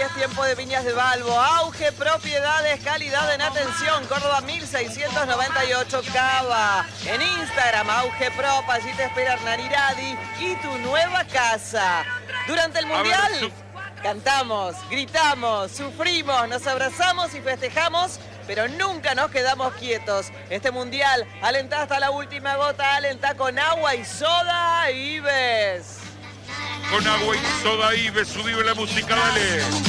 es tiempo de Viñas de Balbo. Auge Propiedades, calidad en atención. Córdoba 1698, Cava. En Instagram, Auge Prop, allí te espera Hernán Iradi y tu nueva casa. Durante el Mundial, cantamos, gritamos, sufrimos, nos abrazamos y festejamos, pero nunca nos quedamos quietos. Este Mundial, alentá hasta la última gota, alentá con agua y soda Ives. Con agua y soda Ives, subime la música, dale.